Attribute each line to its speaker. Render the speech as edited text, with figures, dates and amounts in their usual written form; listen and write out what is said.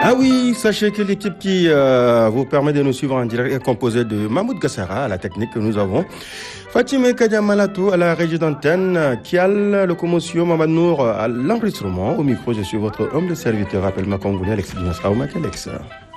Speaker 1: Ah oui, sachez que l'équipe qui vous permet de nous suivre en direct est composée de Mahmoud Gassara à la technique que nous avons, Fatime Kadiamalatou à la régie d'antenne, Kial Locomotion, Mamad Nour à l'enregistrement. Au micro, je suis votre homme de serviteur. Rappelle-moi qu'on vous Alex Dinas Alex.